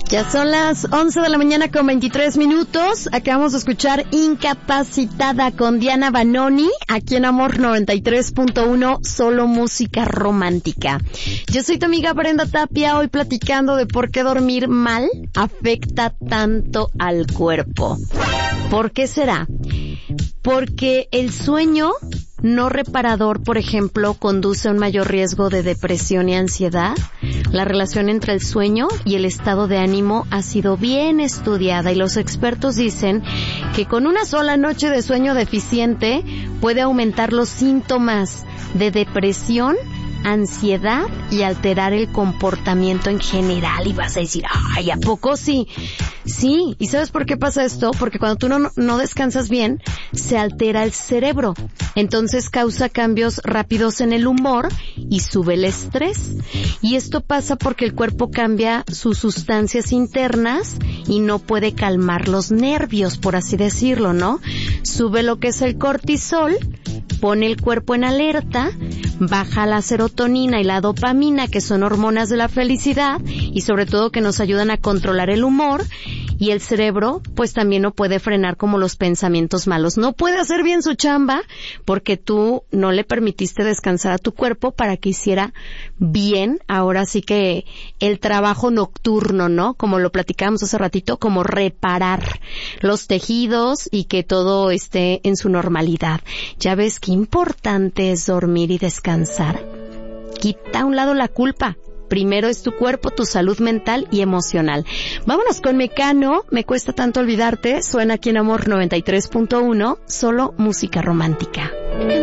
Ya son las 11 de la mañana con 23 minutos. Acabamos de escuchar Incapacitada con Diana Vanoni, aquí en Amor 93.1, solo música romántica. Yo soy tu amiga Brenda Tapia, hoy platicando de por qué dormir mal afecta tanto al cuerpo. ¿Por qué será? Porque el sueño no reparador, por ejemplo, conduce a un mayor riesgo de depresión y ansiedad. La relación entre el sueño y el estado de ánimo ha sido bien estudiada y los expertos dicen que con una sola noche de sueño deficiente puede aumentar los síntomas de depresión, ansiedad y alterar el comportamiento en general. Y vas a decir, ay, ¿a poco sí? Sí, ¿y sabes por qué pasa esto? Porque cuando tú no descansas bien, se altera el cerebro. Entonces causa cambios rápidos en el humor y sube el estrés. Y esto pasa porque el cuerpo cambia sus sustancias internas y no puede calmar los nervios, por así decirlo, ¿no? Sube lo que es el cortisol, pone el cuerpo en alerta, baja la serotonina y la dopamina, que son hormonas de la felicidad y sobre todo que nos ayudan a controlar el humor, y el cerebro pues también no puede frenar como los pensamientos malos. No puede hacer bien su chamba porque tú no le permitiste descansar a tu cuerpo para que hiciera bien, ahora sí que el trabajo nocturno, ¿no? Como lo platicábamos hace ratito, como reparar los tejidos y que todo esté en su normalidad. Ya ves qué importante es dormir y descansar. Quita a un lado la culpa. Primero es tu cuerpo, tu salud mental y emocional. Vámonos con Mecano, Me cuesta tanto olvidarte. Suena aquí en Amor 93.1, solo música romántica.